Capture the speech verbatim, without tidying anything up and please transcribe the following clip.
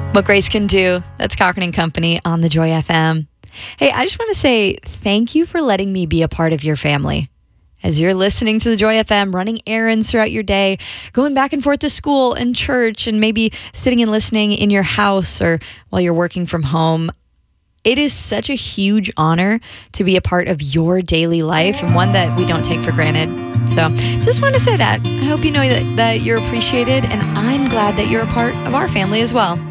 What Grace Can Do. That's Cochran and Company on the Joy F M. Hey, I just want to say thank you for letting me be a part of your family. As you're listening to the Joy F M, running errands throughout your day, going back and forth to school and church, and maybe sitting and listening in your house or while you're working from home, it is such a huge honor to be a part of your daily life and one that we don't take for granted. So just want to say that. I hope you know that, that you're appreciated, and I'm glad that you're a part of our family as well.